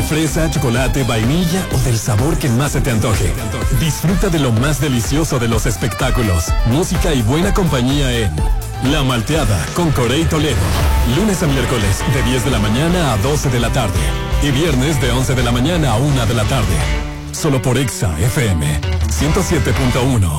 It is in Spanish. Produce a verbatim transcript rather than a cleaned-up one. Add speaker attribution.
Speaker 1: de fresa, chocolate, vainilla o del sabor que más se te antoje. Disfruta de lo más delicioso de los espectáculos, música y buena compañía en La Malteada con Corey Toledo. Lunes a miércoles de diez de la mañana a doce de la tarde. Y viernes de once de la mañana a una de la tarde. Solo por Exa F M ciento siete punto uno.